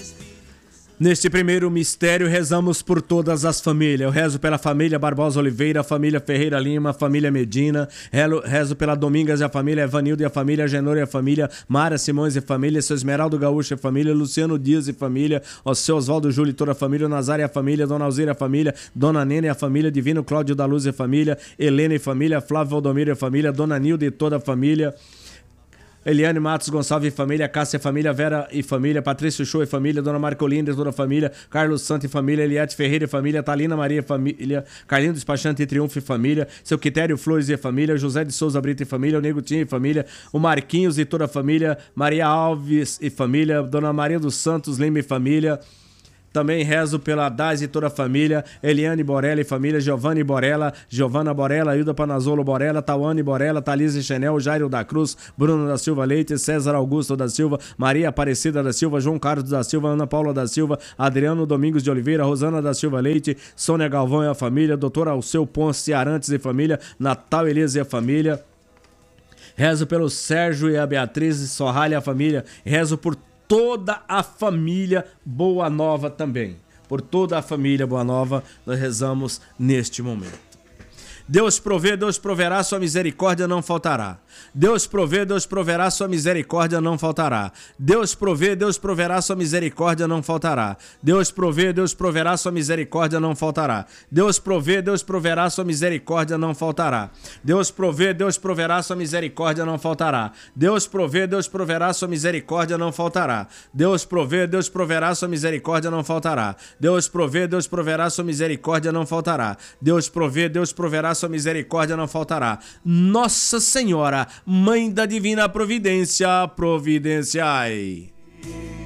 Neste primeiro mistério, rezamos por todas as famílias. Eu rezo pela família Barbosa Oliveira, família Ferreira Lima, família Medina. Rezo pela Domingas e a família, Evanildo e a família, Genor e a família, Mara Simões e família, seu Esmeraldo Gaúcho e família, Luciano Dias e família, o seu Oswaldo Júlio e toda a família, Nazário e a família, Dona Alzira e a família, Dona Nena e a família, Divino Cláudio da Luz e família, Helena e família, Flávio Valdomiro e família, Dona Nilda e toda a família, Eliane Matos Gonçalves e família, Cássia e família, Vera e família, Patrício Show e família, Dona Marcolinda e toda a família, Carlos Santo e família, Eliette Ferreira e família, Talina Maria e família, Carlinho Despachante e Triunfo e família, seu Quitério Flores e família, José de Souza Brito e família, o Nego Tinha e família, o Marquinhos e toda a família, Maria Alves e família, Dona Maria dos Santos Lima e família. Também rezo pela Daz e toda a família, Eliane Borella e família, Giovanni Borella, Giovana Borella, Hilda Panazolo Borella, Tauane Borella, Thalise Chanel, Jairo da Cruz, Bruno da Silva Leite, César Augusto da Silva, Maria Aparecida da Silva, João Carlos da Silva, Ana Paula da Silva, Adriano Domingos de Oliveira, Rosana da Silva Leite, Sônia Galvão e a família, Doutor Alceu Ponce Arantes e família, Natal Elias e a família. Rezo pelo Sérgio e a Beatriz Sorralha e a família. Rezo por toda a família Boa Nova também. Por toda a família Boa Nova, nós rezamos neste momento. Deus provê, Deus proverá, sua misericórdia não faltará. Deus provê, Deus proverá, sua misericórdia não faltará. Deus provê, Deus proverá, sua misericórdia não faltará. Deus provê, Deus proverá, sua misericórdia não faltará. Deus provê, Deus proverá, sua misericórdia não faltará. Deus provê, Deus proverá, sua misericórdia não faltará. Deus provê, Deus proverá, sua misericórdia não faltará. Deus provê, Deus proverá, sua misericórdia não faltará. Deus provê, Deus proverá, sua misericórdia não faltará. Deus provê, Deus proverá, sua misericórdia não faltará. Nossa Senhora, Mãe da Divina Providência, providenciai.